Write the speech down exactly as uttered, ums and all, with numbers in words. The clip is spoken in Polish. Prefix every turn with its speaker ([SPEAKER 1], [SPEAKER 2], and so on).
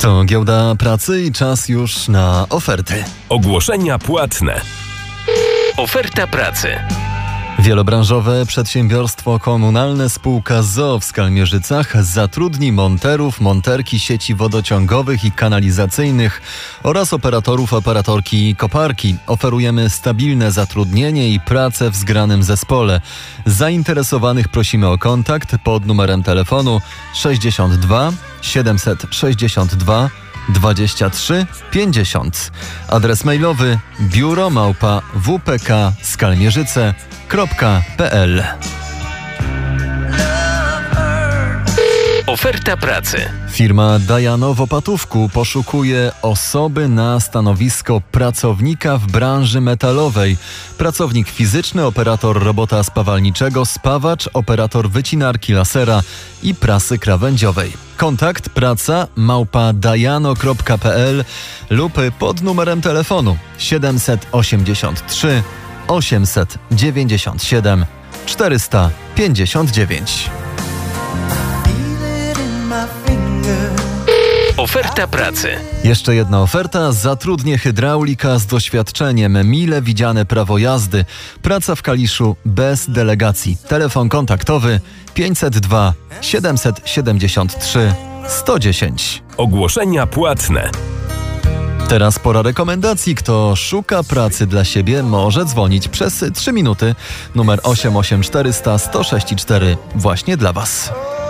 [SPEAKER 1] To Giełda Pracy i czas już na oferty.
[SPEAKER 2] Ogłoszenia płatne. Oferta pracy.
[SPEAKER 1] Wielobranżowe przedsiębiorstwo komunalne spółka z o o w Skalmierzycach zatrudni monterów, monterki sieci wodociągowych i kanalizacyjnych oraz operatorów, operatorki i koparki. Oferujemy stabilne zatrudnienie i pracę w zgranym zespole. Zainteresowanych prosimy o kontakt pod numerem telefonu sześćdziesiąt dwa siedemset sześćdziesiąt dwa dwadzieścia trzy pięćdziesiąt. Adres mailowy biuro małpa w p k skalmierzyce kropka p l.
[SPEAKER 2] Oferta pracy.
[SPEAKER 1] Firma Dajano w Opatówku poszukuje osoby na stanowisko pracownika w branży metalowej. Pracownik fizyczny, operator robota spawalniczego, spawacz, operator wycinarki lasera i prasy krawędziowej. Kontakt praca małpa dajano kropka p l lub pod numerem telefonu siedemset osiemdziesiąt trzy osiemset dziewięćdziesiąt siedem czterysta pięćdziesiąt dziewięć.
[SPEAKER 2] Oferta pracy.
[SPEAKER 1] Jeszcze jedna oferta. Zatrudnię hydraulika z doświadczeniem. Mile widziane prawo jazdy. Praca w Kaliszu bez delegacji. Telefon kontaktowy pięćset dwa siedemset siedemdziesiąt trzy sto dziesięć.
[SPEAKER 2] Ogłoszenia płatne.
[SPEAKER 1] Teraz pora rekomendacji. Kto szuka pracy dla siebie, może dzwonić przez trzy minuty. Numer osiem osiem czterysta sto sześć cztery właśnie dla Was.